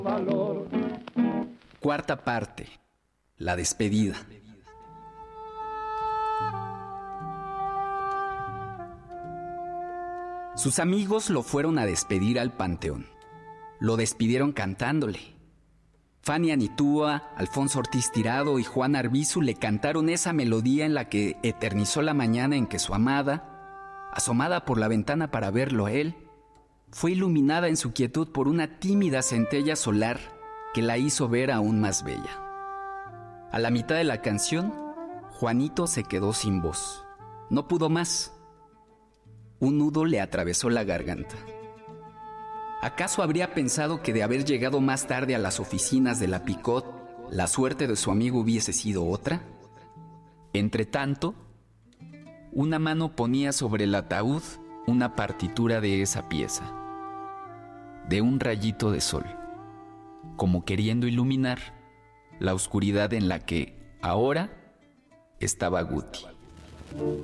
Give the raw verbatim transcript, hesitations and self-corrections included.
valor. Cuarta parte. La despedida. Sus amigos lo fueron a despedir al panteón. Lo despidieron cantándole. Fanny Anitúa, Alfonso Ortiz Tirado y Juan Arbizu le cantaron esa melodía en la que eternizó la mañana en que su amada, asomada por la ventana para verlo a él, fue iluminada en su quietud por una tímida centella solar que la hizo ver aún más bella. A la mitad de la canción, Juanito se quedó sin voz. No pudo más. Un nudo le atravesó la garganta. ¿Acaso habría pensado que de haber llegado más tarde a las oficinas de la Picot, la suerte de su amigo hubiese sido otra? Entretanto, una mano ponía sobre el ataúd una partitura de esa pieza, de un rayito de sol, como queriendo iluminar la oscuridad en la que ahora estaba Guti.